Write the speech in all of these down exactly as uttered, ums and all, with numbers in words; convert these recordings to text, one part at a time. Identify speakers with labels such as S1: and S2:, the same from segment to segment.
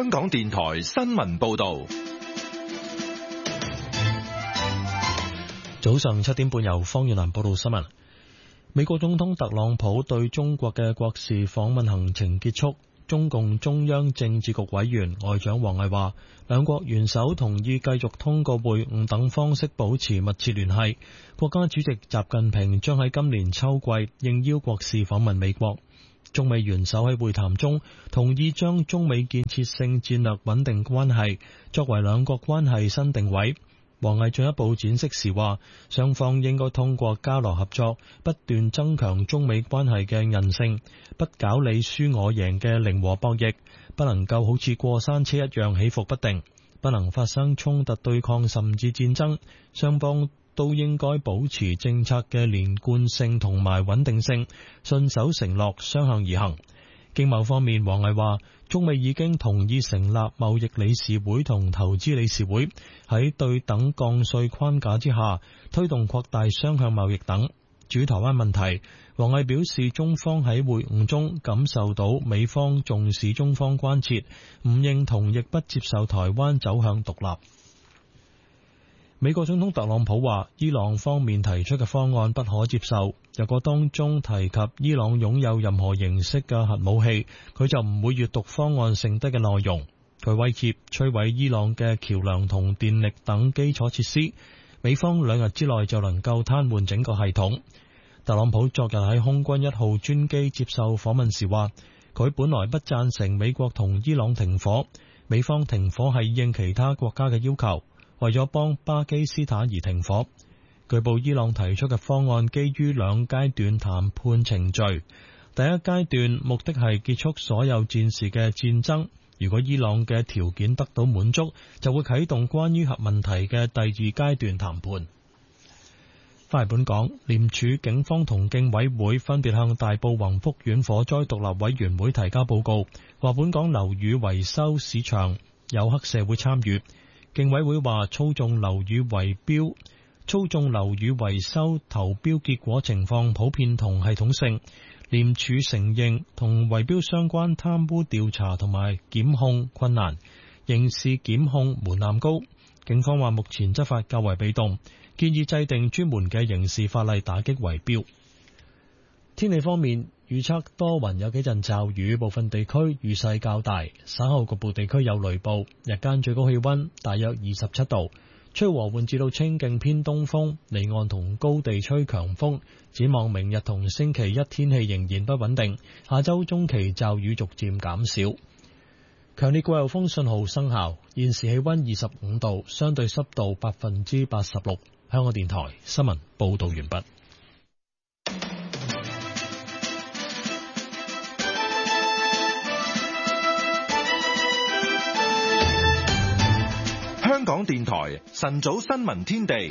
S1: 香港電台新聞報道。
S2: 早上七點半，由方遠蘭報道新聞。美國總統特朗普對中國嘅國事訪問行程結束。中共中央政治局委員外長王毅話，兩國元首同意繼續通過會晤等方式保持密切聯繫。國家主席習近平將喺今年秋季應邀國事訪問美國。中美元首喺會談中同意將中美建設性戰略穩定關係作為兩國關係新定位。王毅進一步展示時話，雙方應該通過交流合作，不斷增強中美關係嘅韌性，不搞你輸我贏嘅零和博弈，不能夠好似過山車一樣起伏不定，不能發生衝突對抗甚至戰爭。雙方都應該保持政策嘅連貫性同埋穩定性，信守承諾，相向而行。經貿方面，王毅話，中美已經同意成立貿易理事會同投資理事會，喺對等降稅框架之下推動擴大雙向貿易等。至於台灣問題，王毅表示，中方喺會晤中感受到美方重視中方關切，唔認同亦不接受台灣走向獨立。美國總統特朗普話，伊朗方面提出嘅方案不可接受，若果當中提及伊朗擁有任何形式嘅核武器，佢就唔會閱讀方案剩低嘅內容。佢威脅摧毀伊朗嘅橋樑同電力等基礎設施，美方兩日之內就能夠癱瘓整個系統。特朗普昨日喺空軍一號專機接受訪問時話，佢本來不贊成美國同伊朗停火，美方停火係應其他國家嘅要求，為咗幫巴基斯坦而停火。據報伊朗提出嘅方案基於兩階段談判程序，第一階段目的係結束所有戰時嘅戰爭，如果伊朗嘅條件得到滿足，就會啟動關於核問題嘅第二階段談判。翻嚟本港，廉署、警方同競委會分別向大埔宏福苑火災獨立委員會提交報告，話本港樓宇維修市場有黑社會參與。競委會話操縱樓宇圍標、操縱樓宇維修投標結果情況普遍同系統性。廉署承認同圍標相關貪污調查同埋檢控困難，刑事檢控門檻高。警方話目前執法較為被動，建議制定專門嘅刑事法例打擊圍標。天氣方面，預測多雲，有幾陣驟雨，部分地區雨勢較大，稍後局部地區有雷暴。日間最高氣溫大約二十七度，吹和緩至到清勁偏東風，離岸同高地吹強風。展望明日同星期一天氣仍然不穩定，下周中期驟雨逐漸減少。強烈季候風信號生效，現時氣溫二十五度，相對濕度百分之八十六。香港電台新聞報道完畢。
S1: 香港電台晨早新聞天地，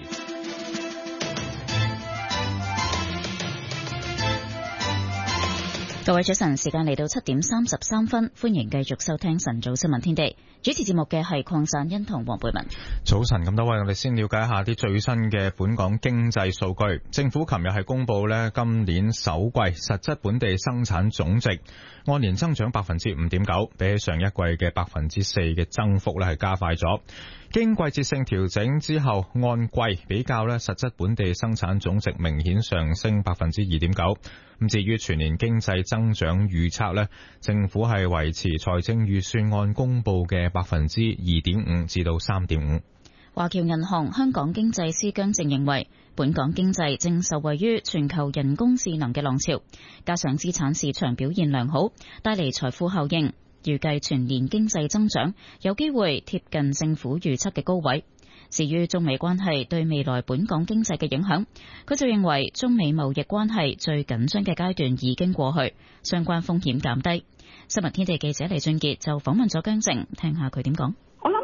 S3: 各位早晨，時間嚟到七點三十三分，歡迎繼續收聽晨早新聞天地。主持節目嘅係鄺贊恩同黃貝文。
S4: 早晨，咁多位，我哋先了解一下啲最新嘅本港經濟數據。政府琴日係公布呢今年首季實質本地生產總值按年增長百分之五點九，比起上一季嘅百分之四嘅增幅呢係加快咗。經季節性調整之後，按季比較呢實質本地生產總值明顯上升百分之二點九。咁至於全年經濟增長預測呢，政府係維持財政預算案公布嘅百分之二點五至到三點五。
S3: 華僑銀行香港經濟師姜正認為，本港經濟正受惠於全球人工智能嘅浪潮，加上資產市場表現良好，帶嚟財富效應，預計全年經濟增長有機會貼近政府預測嘅高位。至於中美關係對未來本港經濟嘅影響，佢就認為中美貿易關係最緊張嘅階段已經過去，相關風險減低。新聞天地記者李俊傑就訪問咗姜正，聽下佢點講。
S5: 我諗整體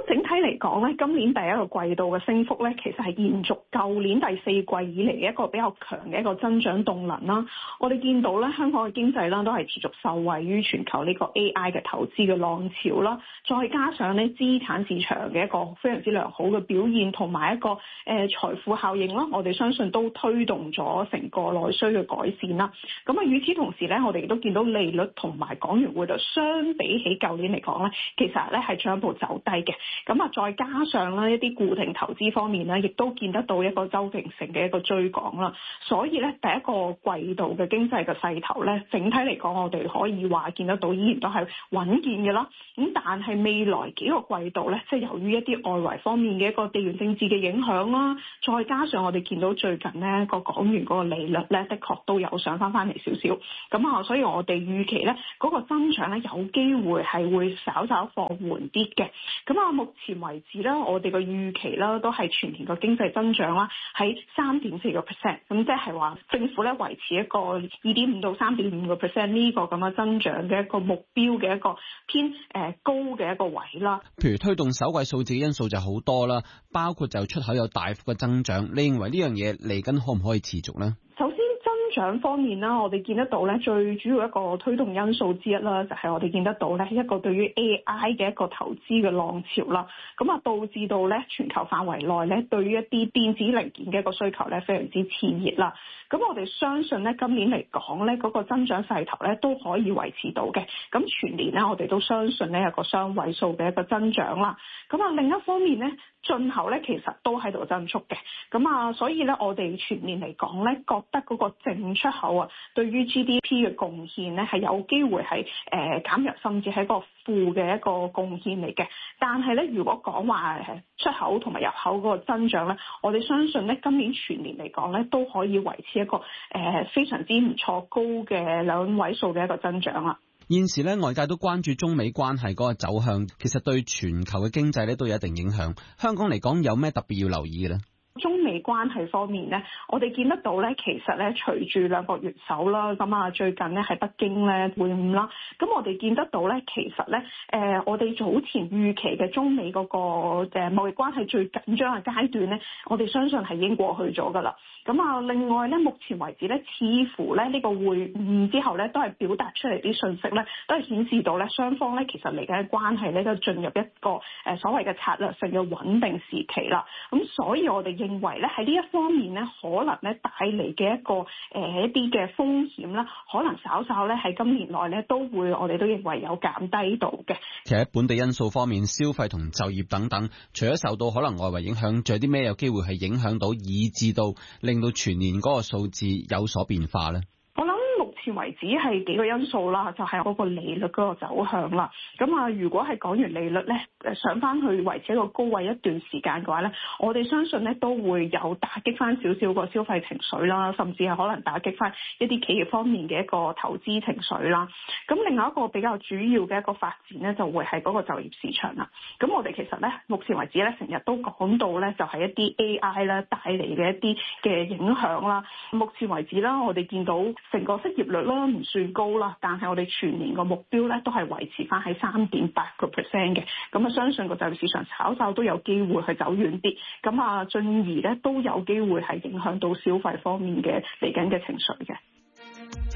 S5: 嚟講咧，今年第一個季度嘅升幅咧，其實係延續舊年第四季以嚟嘅一個比較強嘅一個增長動能啦。我哋見到咧，香港嘅經濟啦都係持續受惠於全球呢個 A I 嘅投資嘅浪潮啦，再加上咧資產市場嘅一個非常之良好嘅表現，同埋一個誒、呃、財富效應啦，我哋相信都推動咗成個內需嘅改善啦。咁啊，與此同時咧，我哋亦都見到利率同埋港元匯率相比起舊年嚟講咧，其實咧係進一步走低嘅。咁啊，再加上咧一啲固定投資方面咧，亦都見得到一個周期性嘅一個追趕啦。所以咧，第一個季度嘅經濟嘅勢頭咧，整體嚟講，我哋可以話見得到依然都係穩健嘅啦。咁但係未來幾個季度咧，即係由於一啲外圍方面嘅一個地緣政治嘅影響啦，再加上我哋見到最近呢個港元嗰個利率咧，的確都有上翻翻嚟少少。咁啊，所以我哋預期咧嗰個增長咧有機會係會稍稍放緩啲嘅。咁啊，目前為止咧，我哋嘅預期啦都係全年個經濟增長啦喺三點四個 percent。咁即係話政府咧維持一個二點五到三點五個 percent 呢個咁嘅增長嘅一個目標嘅一個偏誒高嘅一個位啦。
S6: 譬如推動首季數字嘅因素就好多啦，包括就出口有大幅嘅增長。你認為呢樣嘢嚟緊可唔可以持續呢？
S5: 首先增長方面啦，我哋見得到咧，最主要一個推動因素之一啦，就係我哋見得到咧一個對於 A I 嘅一個投資嘅浪潮啦，咁啊導致到咧全球範圍內咧對於一啲電子零件嘅一個需求咧非常之熾熱啦。咁我哋相信咧今年嚟講咧嗰個增長勢頭咧都可以維持到嘅。咁全年咧我哋都相信咧有個雙位數嘅一個增長啦。咁啊另一方面咧，進口咧其實都喺度增速嘅。咁啊所以咧我哋全年嚟講咧覺得嗰個淨出口啊對於 G D P 嘅貢獻咧係有機會係誒減弱，甚至係一個負嘅一個貢獻嚟嘅。但係咧如果講話出口同埋入口嗰個增長咧，我哋相信咧今年全年嚟講咧都可以維持一個誒、呃、非常之唔錯高嘅兩位數嘅一個增長啦。
S6: 現時咧外界都關注中美關係嗰個走向，其實對全球嘅經濟咧都有一定影響。香港嚟講有咩特別要留意嘅咧？
S5: 中美關係方面咧，我哋見得到咧，其實咧隨住兩國元首啦，咁啊最近咧喺北京咧會晤啦，咁我哋見得到咧，其實咧誒、呃、我哋早前預期嘅中美嗰個誒貿易關係最緊張嘅階段咧，我哋相信係已經過去咗㗎啦。咁啊另外咧，目前為止咧，似乎咧呢個會晤之後咧，都係表達出嚟啲信息咧，都係顯示到咧雙方咧其實嚟緊嘅關係咧都進入一個誒所謂嘅策略性嘅穩定時期啦。咁所以我哋認為咧喺呢一方面咧，可能咧帶嚟嘅一個誒、呃、一啲嘅風險啦，可能稍稍咧喺今年內咧都會，我哋都認為有減低到嘅。
S6: 其實喺本地因素方面，消費同就業等等，除咗受到可能外圍影響，仲有啲咩有機會係影響到，以致到令到全年嗰個數字有所變化咧？
S5: 我諗目前為止係幾個因素啦，就係、是、嗰個利率嗰個走向啦。咁啊，如果係港元利率咧誒上翻去維持一個高位一段時間嘅話咧，我哋相信咧都會有打擊翻少少個消費情緒啦，甚至係可能打擊翻一啲企業方面嘅一個投資情緒啦。咁另外一個比較主要嘅一個發展咧，就會係嗰個就業市場啦。咁我哋其實咧目前為止咧成日都講到咧，就係一啲 A I 咧帶嚟嘅一啲嘅影響啦。目前為止啦，我哋見到成個失業率啦唔算高啦，但係我哋全年個目標咧都係維持翻喺三點八個 percent 嘅。咁啊，相信個就業市場稍稍都有機會去走遠啲。咁啊，進而咧都有機會係影響到消費方面嘅嚟緊嘅情緒嘅。